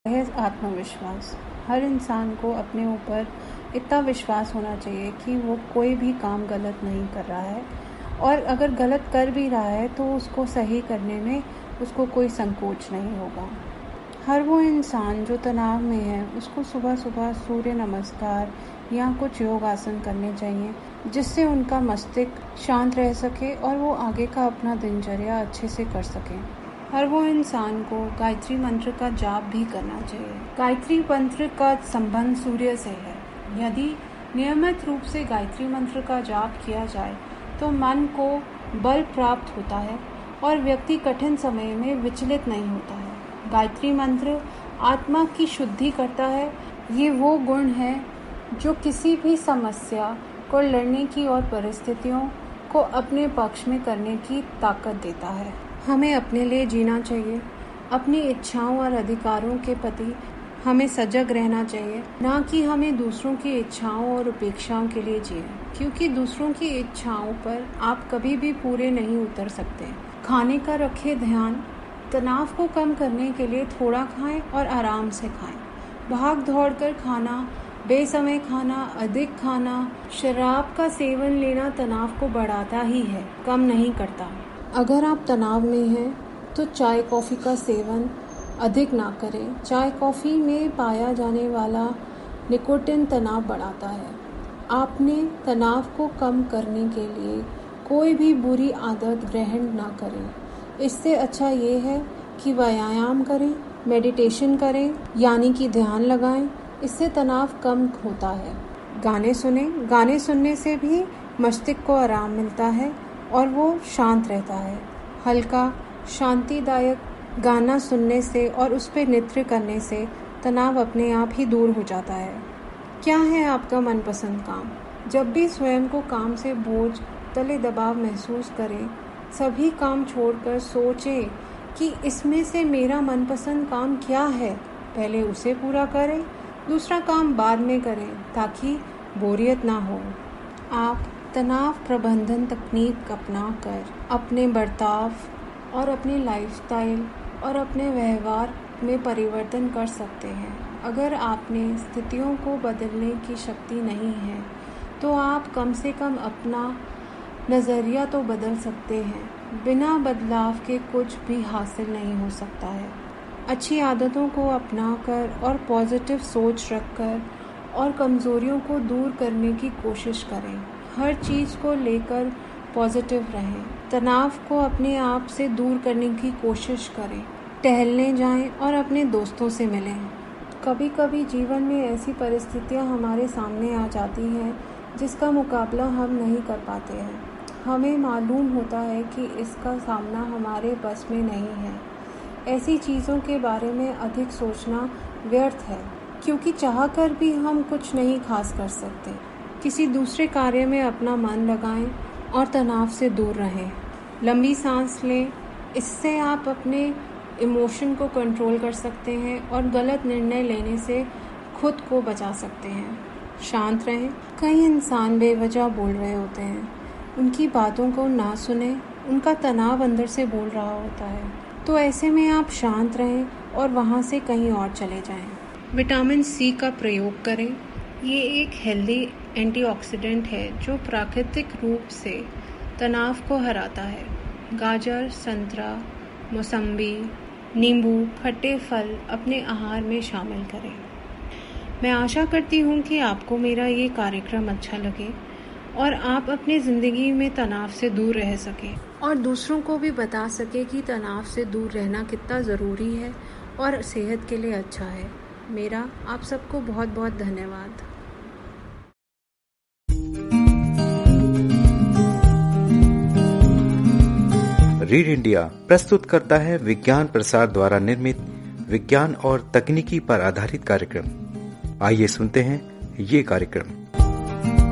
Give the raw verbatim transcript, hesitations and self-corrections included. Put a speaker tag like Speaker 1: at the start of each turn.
Speaker 1: है आत्मविश्वास। हर इंसान को अपने ऊपर इतना विश्वास होना चाहिए कि वो कोई भी काम गलत नहीं कर रहा है, और अगर गलत कर भी रहा है तो उसको सही करने में उसको कोई संकोच नहीं होगा। हर वो इंसान जो तनाव में है उसको सुबह सुबह सूर्य नमस्कार या कुछ योग आसन करने चाहिए, जिससे उनका मस्तिष्क शांत रह सके और वो आगे का अपना दिनचर्या अच्छे से कर सके। हर वो इंसान को गायत्री मंत्र का जाप भी करना चाहिए। गायत्री मंत्र का संबंध सूर्य से है। यदि नियमित रूप से गायत्री मंत्र का जाप किया जाए तो मन को बल प्राप्त होता है और व्यक्ति कठिन समय में विचलित नहीं होता है। गायत्री मंत्र आत्मा की शुद्धि करता है। ये वो गुण है जो किसी भी समस्या को लड़ने की और परिस्थितियों को अपने पक्ष में करने की ताकत देता है। हमें अपने लिए जीना चाहिए। अपनी इच्छाओं और अधिकारों के प्रति हमें सजग रहना चाहिए, ना कि हमें दूसरों की इच्छाओं और अपेक्षाओं के लिए जिए, क्योंकि दूसरों की इच्छाओं पर आप कभी भी पूरे नहीं उतर सकते। खाने का रखें ध्यान। तनाव को कम करने के लिए थोड़ा खाएं और आराम से खाएं। भाग दौड़ कर खाना, बेसमय खाना, अधिक खाना, शराब का सेवन लेना तनाव को बढ़ाता ही है, कम नहीं करता। अगर आप तनाव में हैं तो चाय कॉफ़ी का सेवन अधिक ना करें। चाय कॉफ़ी में पाया जाने वाला निकोटिन तनाव बढ़ाता है। आपने तनाव को कम करने के लिए कोई भी बुरी आदत ग्रहण ना करें। इससे अच्छा ये है कि व्यायाम करें, मेडिटेशन करें, यानी कि ध्यान लगाएं। इससे तनाव कम होता है। गाने सुने। गाने सुनने से भी मस्तिष्क को आराम मिलता है और वो शांत रहता है। हल्का शांतिदायक गाना सुनने से और उस पर नृत्य करने से तनाव अपने आप ही दूर हो जाता है। क्या है आपका मनपसंद काम? जब भी स्वयं को काम से बोझ तले दबाव महसूस करें, सभी काम छोड़कर सोचें कि इसमें से मेरा मनपसंद काम क्या है। पहले उसे पूरा करें, दूसरा काम बाद में करें, ताकि बोरियत ना हो। आप तनाव प्रबंधन तकनीक अपनाकर अपने बर्ताव और अपने लाइफस्टाइल और अपने व्यवहार में परिवर्तन कर सकते हैं। अगर आपने स्थितियों को बदलने की शक्ति नहीं है तो आप कम से कम अपना नज़रिया तो बदल सकते हैं। बिना बदलाव के कुछ भी हासिल नहीं हो सकता है। अच्छी आदतों को अपनाकर और पॉजिटिव सोच रखकर और कमज़ोरियों को दूर करने की कोशिश करें। हर चीज़ को लेकर पॉजिटिव रहें। तनाव को अपने आप से दूर करने की कोशिश करें। टहलने जाएं और अपने दोस्तों से मिलें। कभी कभी जीवन में ऐसी परिस्थितियां हमारे सामने आ जाती हैं जिसका मुकाबला हम नहीं कर पाते हैं। हमें मालूम होता है कि इसका सामना हमारे बस में नहीं है। ऐसी चीज़ों के बारे में अधिक सोचना व्यर्थ है, क्योंकि चाहकर भी हम कुछ नहीं खास कर सकते। किसी दूसरे कार्य में अपना मन लगाएं और तनाव से दूर रहें। लंबी सांस लें। इससे आप अपने इमोशन को कंट्रोल कर सकते हैं और गलत निर्णय लेने से खुद को बचा सकते हैं। शांत रहें। कई इंसान बेवजह बोल रहे होते हैं, उनकी बातों को ना सुने। उनका तनाव अंदर से बोल रहा होता है, तो ऐसे में आप शांत रहें और वहाँ से कहीं और चले जाएं। विटामिन सी का प्रयोग करें। ये एक हेल्दी एंटीऑक्सीडेंट है जो प्राकृतिक रूप से तनाव को हराता है। गाजर, संतरा, मौसम्बी, नींबू, खट्टे फल अपने आहार में शामिल करें। मैं आशा करती हूँ कि आपको मेरा ये कार्यक्रम अच्छा लगे और आप अपनी ज़िंदगी में तनाव से दूर रह सकें और दूसरों को भी बता सके कि तनाव से दूर रहना कितना ज़रूरी है और सेहत के लिए अच्छा है। मेरा आप सबको बहुत बहुत धन्यवाद।
Speaker 2: रीड इंडिया प्रस्तुत करता है विज्ञान प्रसार द्वारा निर्मित विज्ञान और तकनीकी पर आधारित कार्यक्रम। आइए सुनते हैं ये कार्यक्रम।